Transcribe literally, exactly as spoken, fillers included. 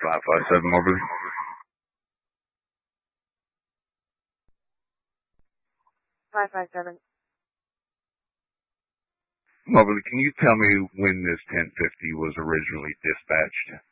five five seven Moberly. five five seven. Moberly, can you tell me when this ten fifty was originally dispatched?